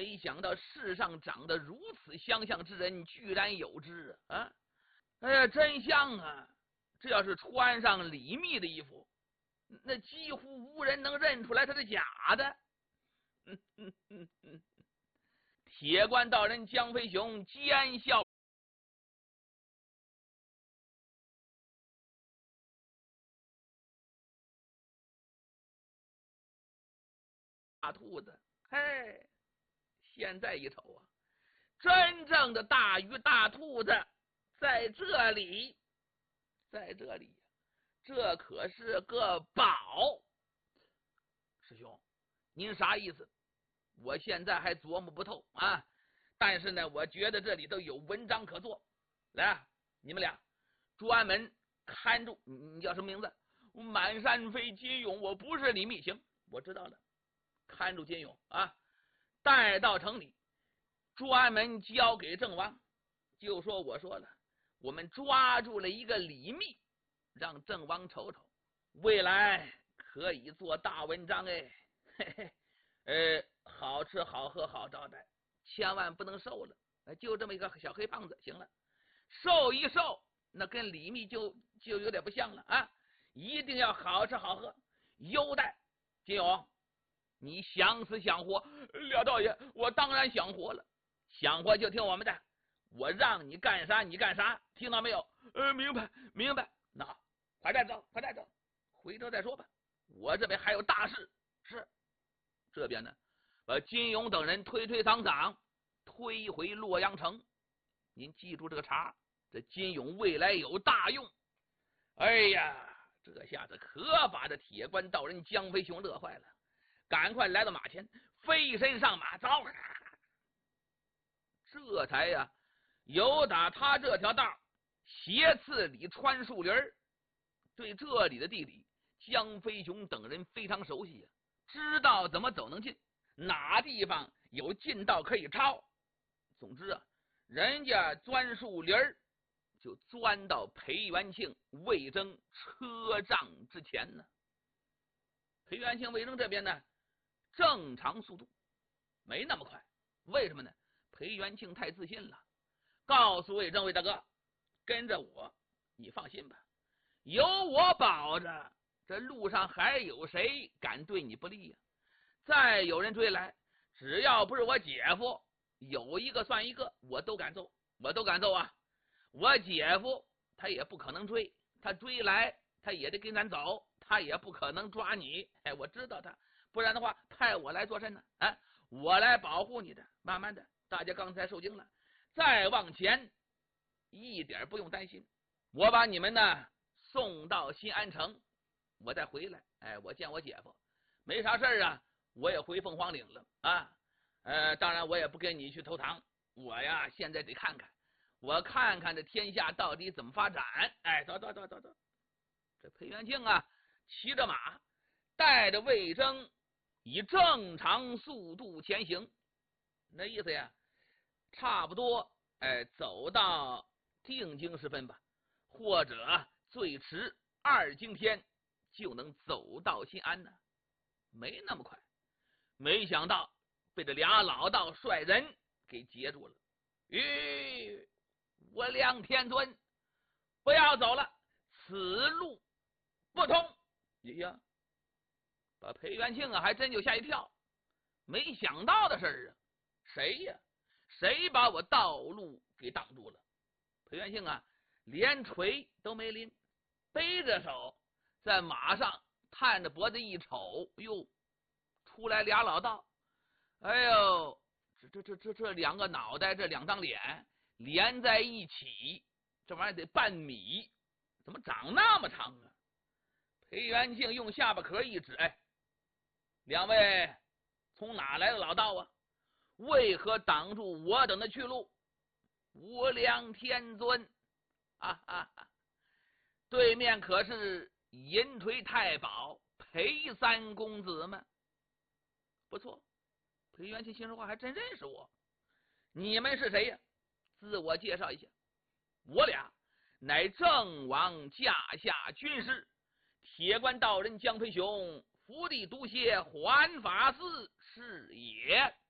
没想到世上长得如此相像之人，居然有之啊！哎呀，真像啊！这要是穿上李密的衣服，那几乎无人能认出来他是假的。铁关道人江飞雄奸笑大兔子，嘿，现在一瞅啊，真正的大鱼大兔子在这里，在这里，这可是个宝。师兄，您啥意思？我现在还琢磨不透啊。但是呢，我觉得这里头有文章可做。来，你们俩专门看住，你叫什么名字？满山飞金勇，我不是李密。行，我知道了。看住金勇啊，带到城里，专门交给郑王。就说我说了，我们抓住了一个李密，让郑王瞅瞅，未来可以做大文章哎。嘿嘿，好吃好喝好招待，千万不能瘦了。就这么一个小黑胖子，行了，瘦一瘦，那跟李密就有点不像了啊！一定要好吃好喝，优待。金勇，你想死想活？廖道爷，我当然想活了，想活就听我们的，我让你干啥你干啥，听到没有？明白明白。那快带走，快带走，回头再说吧。我这边还有大事。是，这边呢，把金勇等人推推搡搡，推回洛阳城。您记住这个茬，这金勇未来有大用。哎呀，这下子可把这铁关道人江飞雄乐坏了，赶快来到马前，飞身上马，走。这才呀，有打他这条道斜刺里穿树林，对这里的地理，江飞雄等人非常熟悉呀，知道怎么走能进，哪地方有近道可以抄。总之啊，人家钻树林就钻到裴元庆、魏征车仗之前呢。裴元庆、魏征这边呢，正常速度，没那么快。为什么呢？裴元庆太自信了，告诉魏征：“魏大哥，跟着我，你放心吧，有我保着，这路上还有谁敢对你不利呀？再有人追来，只要不是我姐夫，有一个算一个，我都敢揍，我都敢揍啊！我姐夫他也不可能追，他追来他也得跟咱走，他也不可能抓你。哎，我知道他，不然的话派我来做甚呢？哎，我来保护你的。慢慢的，大家刚才受惊了，再往前一点不用担心，我把你们呢送到新安城，我再回来。哎，我见我姐夫，没啥事啊，我也回凤凰岭了啊。当然我也不跟你去投唐，我呀现在得看看，我看看这天下到底怎么发展。哎，走走走走走。这裴元庆啊，骑着马，带着魏征，以正常速度前行。那意思呀，差不多走到定京时分吧，或者最迟2更天就能走到新安呢。没那么快，没想到被这俩老道率人给截住了。吁，我梁天尊，不要走了，此路不通。呀，把裴元庆啊还真就吓一跳，没想到的事儿啊，谁呀？谁把我道路给挡住了？裴元庆啊，连锤都没拎，背着手在马上探着脖子一瞅，哟，出来俩老道。哎呦，这两个脑袋，这两张脸连在一起，这玩意儿得半米，怎么长那么长啊？裴元庆用下巴壳一指，哎，两位从哪来的老道啊？为何挡住我等的去路？无量天尊啊！对面可是银锤太保裴三公子吗？不错，裴元庆心说话还真认识我。你们是谁呀？自我介绍一下。我俩乃郑王驾下军师，铁关道人江飞雄，伏地毒蝎还法寺是也。